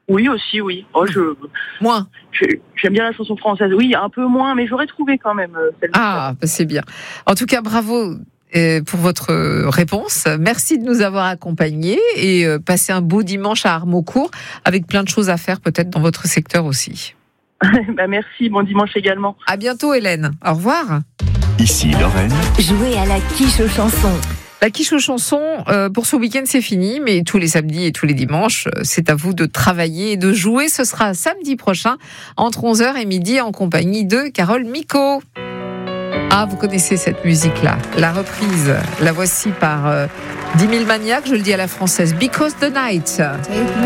Oui, aussi, oui. Moins. J'aime bien la chanson française. Oui, un peu moins, mais j'aurais trouvé quand même celle-là. Ah, c'est bien. En tout cas, bravo pour votre réponse. Merci de nous avoir accompagnés et passez un beau dimanche à Armaucourt avec plein de choses à faire peut-être dans votre secteur aussi. Merci, bon dimanche également. À bientôt Hélène. Au revoir. Ici Lorraine. Jouez à la quiche aux chansons. La quiche aux chansons, pour ce week-end, c'est fini, mais tous les samedis et tous les dimanches, c'est à vous de travailler et de jouer. Ce sera samedi prochain, entre 11h et midi, en compagnie de Carole Micot. Ah, vous connaissez cette musique-là, la reprise. La voici par 10 000 Maniacs, je le dis à la française, Because the Night.